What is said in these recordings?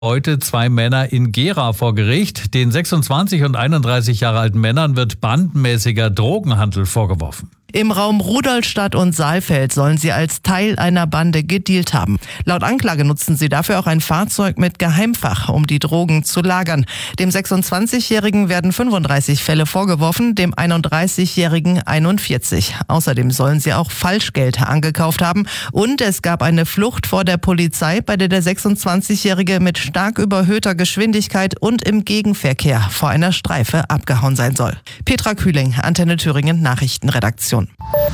Heute 2 Männer in Gera vor Gericht. Den 26 und 31 Jahre alten Männern wird bandenmäßiger Drogenhandel vorgeworfen. Im Raum Rudolstadt und Saalfeld sollen sie als Teil einer Bande gedealt haben. Laut Anklage nutzten sie dafür auch ein Fahrzeug mit Geheimfach, um die Drogen zu lagern. Dem 26-Jährigen werden 35 Fälle vorgeworfen, dem 31-Jährigen 41. Außerdem sollen sie auch Falschgeld angekauft haben. Und es gab eine Flucht vor der Polizei, bei der 26-Jährige mit stark überhöhter Geschwindigkeit und im Gegenverkehr vor einer Streife abgehauen sein soll. Petra Kühling, Antenne Thüringen, Nachrichtenredaktion.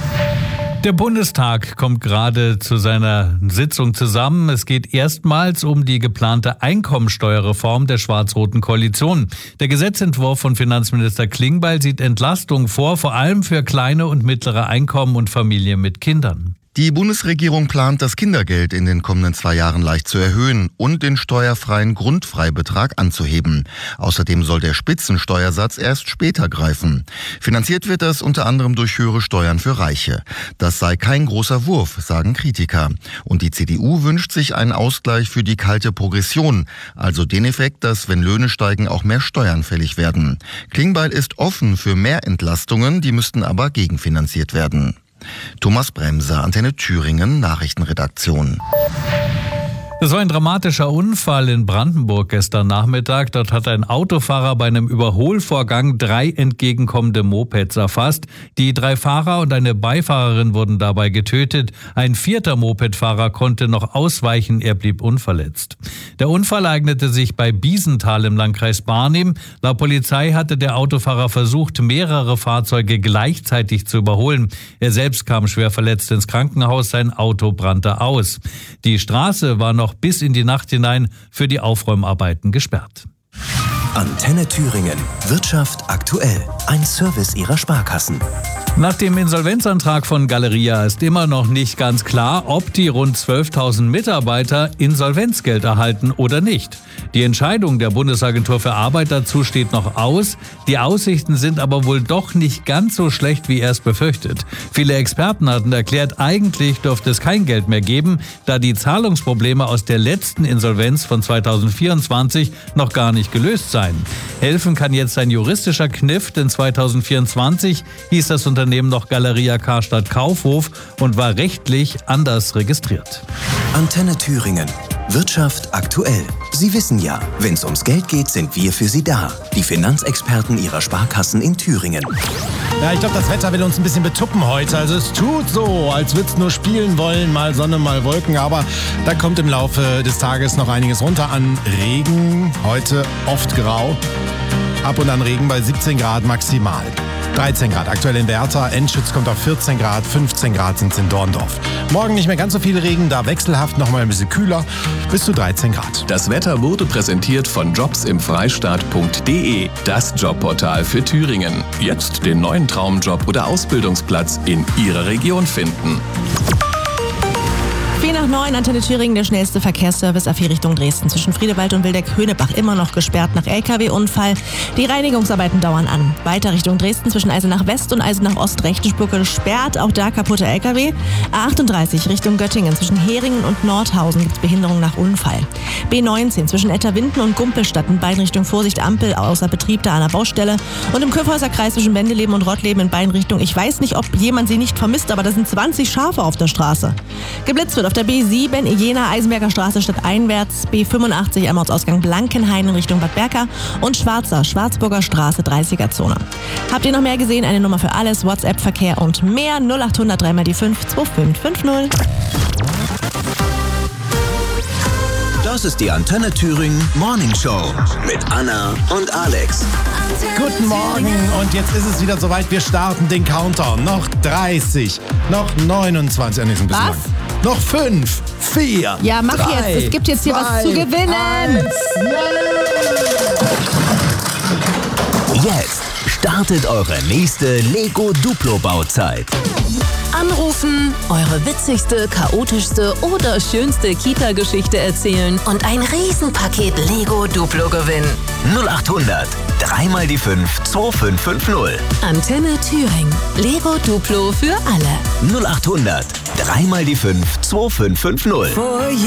Der Bundestag kommt gerade zu seiner Sitzung zusammen. Es geht erstmals um die geplante Einkommensteuerreform der schwarz-roten Koalition. Der Gesetzentwurf von Finanzminister Klingbeil sieht Entlastung vor allem für kleine und mittlere Einkommen und Familien mit Kindern. Die Bundesregierung plant, das Kindergeld in den kommenden 2 Jahren leicht zu erhöhen und den steuerfreien Grundfreibetrag anzuheben. Außerdem soll der Spitzensteuersatz erst später greifen. Finanziert wird das unter anderem durch höhere Steuern für Reiche. Das sei kein großer Wurf, sagen Kritiker. Und die CDU wünscht sich einen Ausgleich für die kalte Progression, also den Effekt, dass, wenn Löhne steigen, auch mehr Steuern fällig werden. Klingbeil ist offen für mehr Entlastungen, die müssten aber gegenfinanziert werden. Thomas Bremser, Antenne Thüringen, Nachrichtenredaktion. Das war ein dramatischer Unfall in Brandenburg gestern Nachmittag. Dort hat ein Autofahrer bei einem Überholvorgang 3 entgegenkommende Mopeds erfasst. Die 3 Fahrer und eine Beifahrerin wurden dabei getötet. Ein 4. Mopedfahrer konnte noch ausweichen, er blieb unverletzt. Der Unfall ereignete sich bei Biesenthal im Landkreis Barnim. Laut Polizei hatte der Autofahrer versucht, mehrere Fahrzeuge gleichzeitig zu überholen. Er selbst kam schwer verletzt ins Krankenhaus, sein Auto brannte aus. Die Straße war noch bis in die Nacht hinein für die Aufräumarbeiten gesperrt. Antenne Thüringen. Wirtschaft aktuell. Ein Service Ihrer Sparkassen. Nach dem Insolvenzantrag von Galeria ist immer noch nicht ganz klar, ob die rund 12.000 Mitarbeiter Insolvenzgeld erhalten oder nicht. Die Entscheidung der Bundesagentur für Arbeit dazu steht noch aus. Die Aussichten sind aber wohl doch nicht ganz so schlecht wie erst befürchtet. Viele Experten hatten erklärt, eigentlich dürfte es kein Geld mehr geben, da die Zahlungsprobleme aus der letzten Insolvenz von 2024 noch gar nicht gelöst seien. Helfen kann jetzt ein juristischer Kniff, denn 2024 hieß das Unternehmen noch Galeria Karstadt Kaufhof und war rechtlich anders registriert. Antenne Thüringen. Wirtschaft aktuell. Sie wissen ja, wenn es ums Geld geht, sind wir für Sie da. Die Finanzexperten Ihrer Sparkassen in Thüringen. Ja, ich glaube, das Wetter will uns ein bisschen betuppen heute. Also es tut so, als würde es nur spielen wollen, mal Sonne, mal Wolken. Aber da kommt im Laufe des Tages noch einiges runter an Regen. Heute oft grau. Ab und an Regen bei 17 Grad maximal. 13 Grad aktuell in Werther, Enschütz kommt auf 14 Grad, 15 Grad sind es in Dorndorf. Morgen nicht mehr ganz so viel Regen, da wechselhaft nochmal ein bisschen kühler, bis zu 13 Grad. Das Wetter wurde präsentiert von jobsimfreistaat.de, das Jobportal für Thüringen. Jetzt den neuen Traumjob oder Ausbildungsplatz in Ihrer Region finden. 8:04, Antenne Thüringen, der schnellste Verkehrsservice auf Richtung Dresden. Zwischen Friedewald und Wildeck-Höhnebach immer noch gesperrt nach LKW-Unfall. Die Reinigungsarbeiten dauern an. Weiter Richtung Dresden zwischen Eisenach West und Eisenach Ost rechte Spur gesperrt, auch da kaputte LKW. A38 Richtung Göttingen zwischen Heringen und Nordhausen gibt es Behinderung nach Unfall. B19 zwischen Etterwinden und Gumpelstadt in beiden Richtungen Vorsicht, Ampel außer Betrieb da an der Baustelle. Und im Köfhäuser Kreis zwischen Wendeleben und Rottleben in beiden Richtungen. Ich weiß nicht, ob jemand sie nicht vermisst, aber da sind 20 Schafe auf der Straße. Geblitzt wird auf der B7 Jena Eisenberger Straße stadteinwärts, B85 am Ortsausgang Blankenhain in Richtung Bad Berka und Schwarzburger Straße 30er-Zone. Habt ihr noch mehr gesehen? Eine Nummer für alles, WhatsApp-Verkehr und mehr 0800 3 mal die 5 2550. Das ist die Antenne Thüringen Morning Show mit Anna und Alex. Guten Morgen und jetzt ist es wieder soweit, wir starten den Countdown. Noch 30, noch 29, ein bisschen lang. Noch 5, 4, Ja, mach 3, jetzt, es gibt jetzt hier 2, was zu gewinnen. 1. Jetzt startet eure nächste Lego Duplo Bauzeit. Anrufen, eure witzigste, chaotischste oder schönste Kita-Geschichte erzählen und ein Riesenpaket Lego Duplo gewinnen. 0800 3 mal die 5 2550. Antenne Thüringen. Lego Duplo für alle. 0800 3 mal die 5 2550.